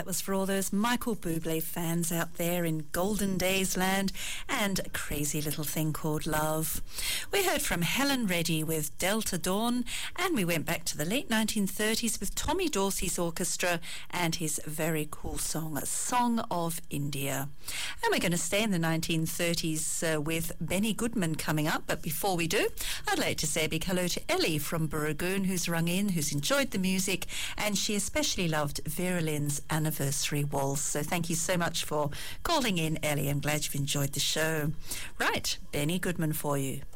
That was for all those Michael Bublé fans out there in Golden Days land and a crazy little thing called love. We heard from Helen Reddy with Delta Dawn, and we went back to the late 1930s with Tommy Dorsey's orchestra and his very cool song, A Song of India. And we're going to stay in the 1930s with Benny Goodman coming up. But before we do, I'd like to say a big hello to Ellie from Burragoon, who's rung in, who's enjoyed the music, and she especially loved Vera Lynn's Anniversary Waltz. So thank you so much for calling in, Ellie. I'm glad you've enjoyed the show. Right, Benny Goodman for you.